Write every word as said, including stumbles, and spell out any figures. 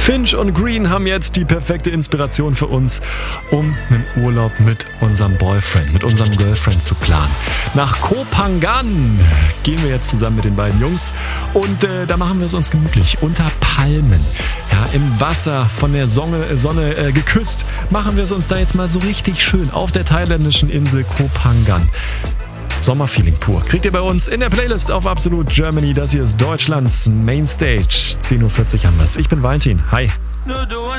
Finch und Green haben jetzt die perfekte Inspiration für uns, um einen Urlaub mit unserem Boyfriend, mit unserem Girlfriend zu planen. Nach Koh Phangan gehen wir jetzt zusammen mit den beiden Jungs und äh, da machen wir es uns gemütlich unter Palmen. Ja, im Wasser von der Sonne, Sonne äh, geküsst, machen wir es uns da jetzt mal so richtig schön auf der thailändischen Insel Koh Phangan. Sommerfeeling pur. Kriegt ihr bei uns in der Playlist auf Absolut Germany. Das hier ist Deutschlands Mainstage. zehn Uhr vierzig haben wir's. Ich bin Valentin. Hi.